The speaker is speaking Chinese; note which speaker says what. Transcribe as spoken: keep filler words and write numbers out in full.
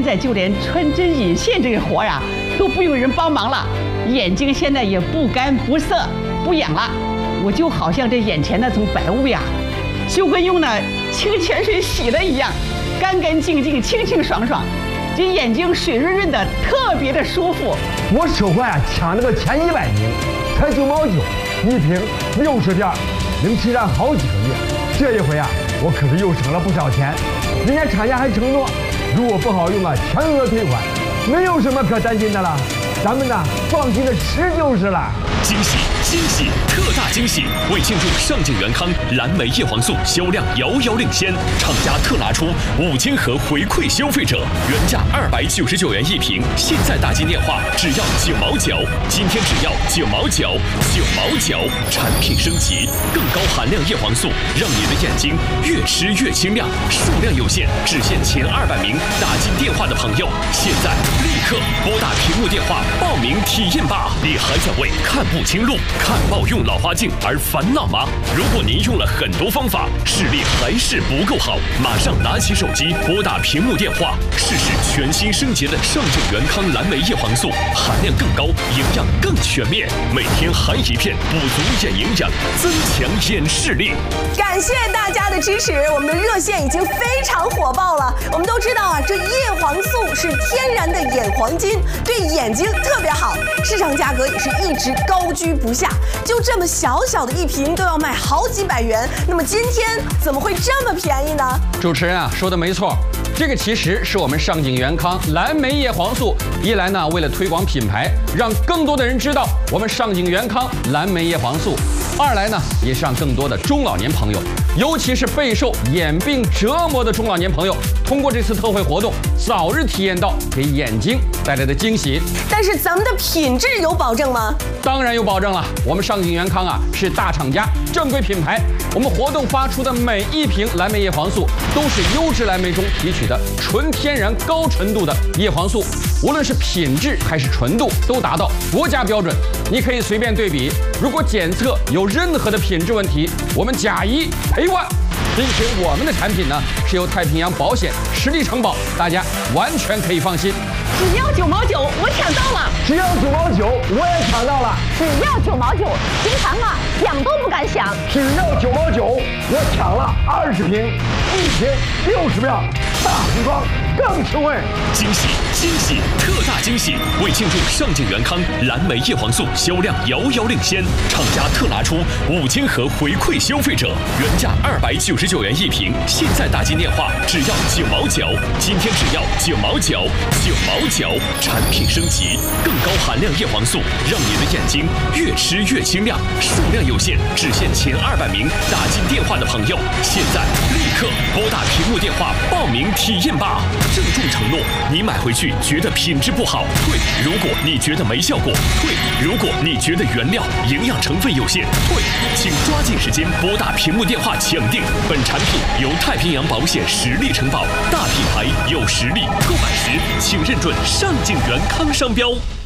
Speaker 1: 在就连穿针引线这个活呀都不用人帮忙了，眼睛现在也不干不涩不痒了。我就好像这眼前那层白雾呀，就跟用那清泉水洗了一样，干干净净、清清爽爽，这眼睛水润润的，特别的舒服。
Speaker 2: 我手环啊抢了个前一百名，才九毛九一瓶，六十片，能吃上好几个月。这一回啊，我可是又省了不少钱。人家厂家还承诺，如果不好用啊，全额退款，没有什么可担心的了。咱们呢，放心的吃就是了。
Speaker 3: 惊喜惊喜特大惊喜！为庆祝上镜元康蓝莓叶黄素销量遥遥领先，厂家特拿出五千盒回馈消费者，原价二百九十九元一瓶，现在打进电话只要九毛九，今天只要九毛九，九毛九，产品升级，更高含量叶黄素，让你的眼睛越吃越清亮。数量有限，只限前二百名打进电话的朋友，现在立刻拨打屏幕电话报名体验吧！你还在为看不清路、看报用老花镜而烦恼吗？如果您用了很多方法，视力还是不够好，马上拿起手机拨打屏幕电话，试试全新升级的上镜元康蓝莓叶黄素，含量更高，营养更全面，每天含一片，补足眼营养，增强眼视力。
Speaker 4: 感谢大家的支持，我们的热线已经非常火爆了。我们都知道啊，这叶黄素是天然的眼黄金，对眼睛特别好，市场价格也是一直高居不下。就这么小小的一瓶都要卖好几百元，那么今天怎么会这么便宜呢？
Speaker 5: 主持人啊说的没错，这个其实是我们上镜元康蓝莓叶黄素，一来呢为了推广品牌，让更多的人知道我们上镜元康蓝莓叶黄素；二来呢也是让更多的中老年朋友，尤其是备受眼病折磨的中老年朋友，通过这次特惠活动，早日体验到给眼睛带来的惊喜。
Speaker 4: 但是咱们的品质有保证吗？
Speaker 5: 当然有保证了，我们上镜元康啊是大厂家、正规品牌，我们活动发出的每一瓶蓝莓叶黄素都是优质蓝莓中提取的纯天然高纯度的叶黄素，无论是品质还是纯度都达到国家标准。你可以随便对比，如果检测有任何的品质问题，我们假一赔万。并且我们的产品呢是由太平洋保险实力承保，大家完全可以放心。
Speaker 1: 只要九毛九，我抢到了！
Speaker 2: 只要九毛九，我也抢到了！
Speaker 6: 只要九毛九，平常啊想都不敢想。
Speaker 2: 只要九毛九，我抢了二十瓶，一瓶六十票，大红装更实惠！
Speaker 3: 惊喜惊喜特大惊喜！为庆祝上镜元康蓝莓叶黄素销量遥遥领先，厂家特拿出五千盒回馈消费者，原价二百九十九元一瓶，现在打进电话只要九毛九，今天只要九毛九，九毛九，产品升级，更高含量叶黄素，让你的眼睛越吃越清亮。数量有限，只限前二百名打进电话的朋友，现在立刻拨打屏幕电话报名体验吧！郑重承诺，你买回去觉得品质不好，退；如果你觉得没效果，退；如果你觉得原料营养成分有限，退。请抓紧时间拨打屏幕电话抢定。本产品由太平洋保险实力承保，大品牌有实力，购买时请认准上镜元康商标。